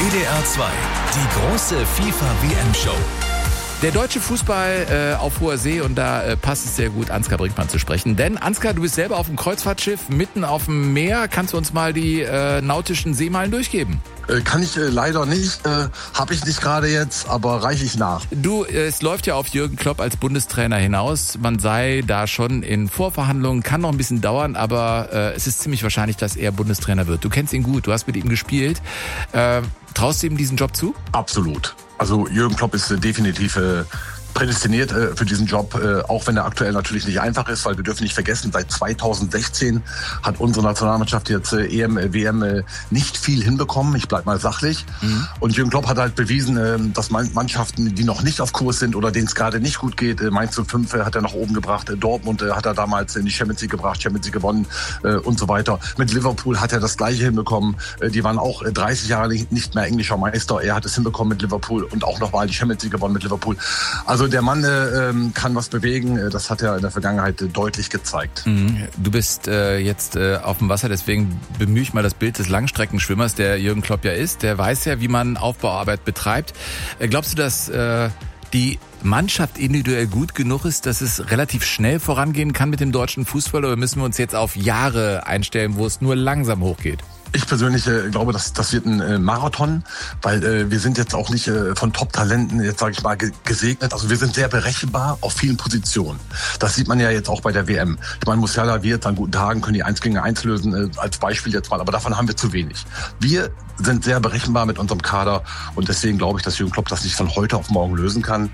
WDR 2, die große FIFA-WM-Show. Der deutsche Fußball auf hoher See, und da passt es sehr gut, Ansgar Brinkmann zu sprechen. Denn Ansgar, du bist selber auf dem Kreuzfahrtschiff mitten auf dem Meer. Kannst du uns mal die nautischen Seemeilen durchgeben? Kann ich leider nicht, habe ich nicht gerade jetzt, aber reiche ich nach. Du, es läuft ja auf Jürgen Klopp als Bundestrainer hinaus. Man sei da schon in Vorverhandlungen, kann noch ein bisschen dauern, aber es ist ziemlich wahrscheinlich, dass er Bundestrainer wird. Du kennst ihn gut, du hast mit ihm gespielt. Traust du ihm diesen Job zu? Absolut. Also Jürgen Klopp ist definitiv prädestiniert für diesen Job, auch wenn er aktuell natürlich nicht einfach ist, weil wir dürfen nicht vergessen, seit 2016 hat unsere Nationalmannschaft jetzt EM, WM nicht viel hinbekommen. Ich bleib mal sachlich. Und Jürgen Klopp hat halt bewiesen, dass Mannschaften, die noch nicht auf Kurs sind oder denen es gerade nicht gut geht, Mainz 05 hat er nach oben gebracht, Dortmund hat er damals in die Champions League gebracht, Champions League gewonnen und so weiter. Mit Liverpool hat er das Gleiche hinbekommen. Die waren auch 30 Jahre nicht mehr englischer Meister. Er hat es hinbekommen mit Liverpool und auch nochmal die Champions League gewonnen mit Liverpool. Also der Mann kann was bewegen, das hat er in der Vergangenheit deutlich gezeigt. Du bist jetzt auf dem Wasser, deswegen bemühe ich mal das Bild des Langstreckenschwimmers, der Jürgen Klopp ja ist. Der weiß ja, wie man Aufbauarbeit betreibt. Glaubst du, dass die Mannschaft individuell gut genug ist, dass es relativ schnell vorangehen kann mit dem deutschen Fußball, oder müssen wir uns jetzt auf Jahre einstellen, wo es nur langsam hochgeht? Ich persönlich glaube, das wird ein Marathon, weil wir sind jetzt auch nicht von Top-Talenten, jetzt sage ich mal, gesegnet. Also wir sind sehr berechenbar auf vielen Positionen. Das sieht man ja jetzt auch bei der WM. Ich meine, Musiala wird an guten Tagen, können die 1 gegen 1 lösen, als Beispiel jetzt mal, aber davon haben wir zu wenig. Wir sind sehr berechenbar mit unserem Kader und deswegen glaube ich, dass Jürgen Klopp das nicht von heute auf morgen lösen kann.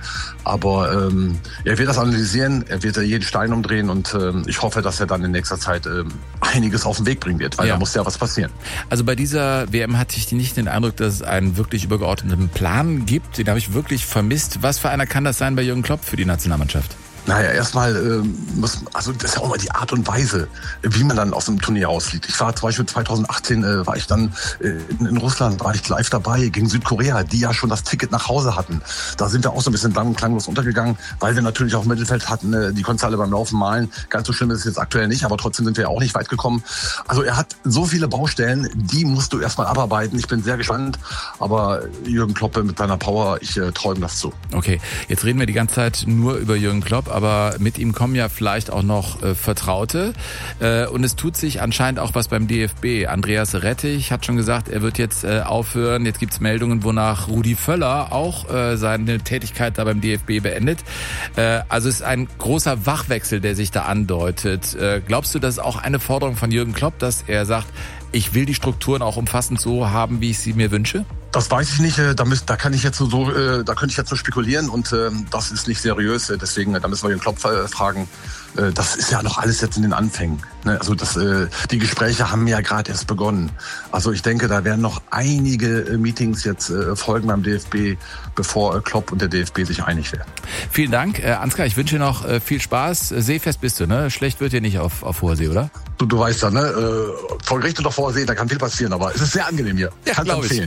Aber er wird das analysieren, er wird jeden Stein umdrehen und ich hoffe, dass er dann in nächster Zeit einiges auf den Weg bringen wird, weil da muss ja was passieren. Also bei dieser WM hatte ich nicht den Eindruck, dass es einen wirklich übergeordneten Plan gibt. Den habe ich wirklich vermisst. Was für einer kann das sein bei Jürgen Klopp für die Nationalmannschaft? Naja, erstmal also das ist ja auch mal die Art und Weise, wie man dann aus dem Turnier ausfliegt. Ich war zum Beispiel 2018, war ich dann in Russland, war ich live dabei gegen Südkorea, die ja schon das Ticket nach Hause hatten. Da sind wir auch so ein bisschen lang und klanglos untergegangen, weil wir natürlich auch im Mittelfeld hatten, die konntest du alle beim Laufen malen. Ganz so schlimm ist es jetzt aktuell nicht, aber trotzdem sind wir auch nicht weit gekommen. Also er hat so viele Baustellen, die musst du erstmal abarbeiten. Ich bin sehr gespannt, aber Jürgen Klopp mit seiner Power, ich traue ihm das zu. Okay, jetzt reden wir die ganze Zeit nur über Jürgen Klopp, aber mit ihm kommen ja vielleicht auch noch Vertraute. Und es tut sich anscheinend auch was beim DFB. Andreas Rettich hat schon gesagt, er wird jetzt aufhören. Jetzt gibt's Meldungen, wonach Rudi Völler auch seine Tätigkeit da beim DFB beendet. Also es ist ein großer Wachwechsel, der sich da andeutet. Glaubst du, das ist auch eine Forderung von Jürgen Klopp, dass er sagt, ich will die Strukturen auch umfassend so haben, wie ich sie mir wünsche? Das weiß ich nicht. Da kann ich jetzt da könnte ich jetzt nur spekulieren und das ist nicht seriös. Deswegen, da müssen wir den Klopp fragen. Das ist ja noch alles jetzt in den Anfängen. Ne? Also die Gespräche haben ja gerade erst begonnen. Also ich denke, da werden noch einige Meetings jetzt folgen beim DFB, bevor Klopp und der DFB sich einig werden. Vielen Dank, Ansgar. Ich wünsche dir noch viel Spaß. Seefest bist du, ne? Schlecht wird dir nicht auf hoher See, oder? Du weißt ja, ne? Vor Gericht und auf hoher See, da kann viel passieren, aber es ist sehr angenehm hier. Ja, glaube ich.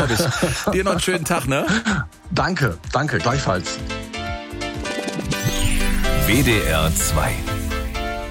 Dir noch einen schönen Tag, ne? Danke, gleichfalls. WDR 2